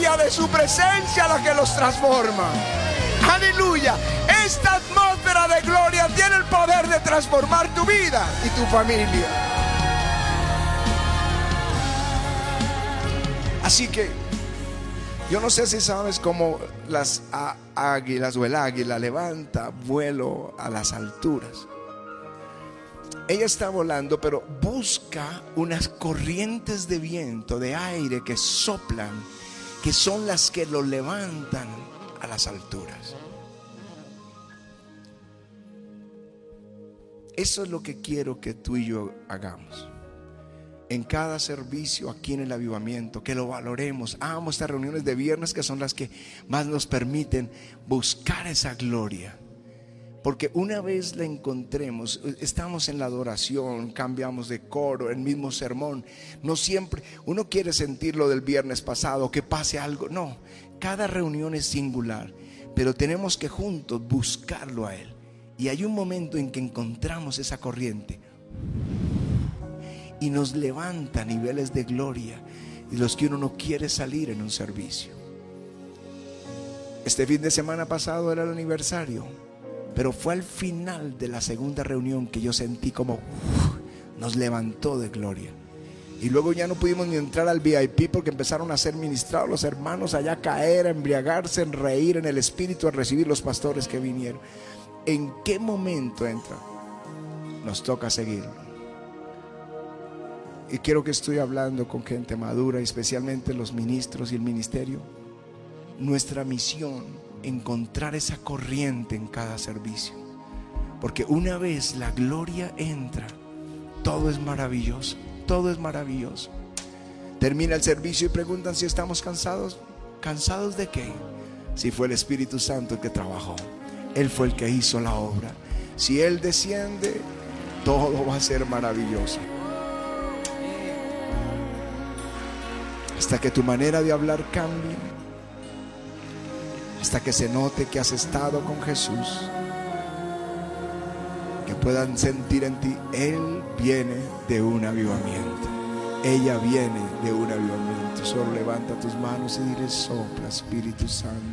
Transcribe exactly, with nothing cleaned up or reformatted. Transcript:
gloria de su presencia la que los transforma. Aleluya. Esta atmósfera de gloria tiene el poder de transformar tu vida y tu familia. Así que yo no sé si sabes cómo las águilas o el águila levanta vuelo a las alturas. Ella está volando, pero busca unas corrientes de viento, de aire que soplan, que son las que lo levantan a las alturas. Eso es lo que quiero que tú y yo hagamos en cada servicio aquí en el avivamiento, que lo valoremos. Amo estas reuniones de viernes, que son las que más nos permiten buscar esa gloria, porque una vez la encontremos, estamos en la adoración, cambiamos de coro, el mismo sermón. No siempre uno quiere sentir lo del viernes pasado, que pase algo. No, cada reunión es singular, pero tenemos que juntos buscarlo a Él. Y hay un momento en que encontramos esa corriente y nos levanta a niveles de gloria de los que uno no quiere salir en un servicio. Este fin de semana pasado era el aniversario, pero fue al final de la segunda reunión que yo sentí como uf, nos levantó de gloria. Y luego ya no pudimos ni entrar al V I P porque empezaron a ser ministrados los hermanos allá, a caer, a embriagarse, en reír en el espíritu, a recibir los pastores que vinieron. ¿En qué momento entra? Nos toca seguirlo. Y quiero que estoy hablando con gente madura, especialmente los ministros y el ministerio. Nuestra misión, encontrar esa corriente en cada servicio, porque una vez la gloria entra, todo es maravilloso, todo es maravilloso. Termina el servicio y preguntan si estamos cansados. ¿Cansados de qué? Si fue el Espíritu Santo el que trabajó, Él fue el que hizo la obra. Si Él desciende, todo va a ser maravilloso. Hasta que tu manera de hablar cambie, hasta que se note que has estado con Jesús, que puedan sentir en ti: Él viene de un avivamiento, ella viene de un avivamiento. Solo levanta tus manos y dile: sopla, Espíritu Santo.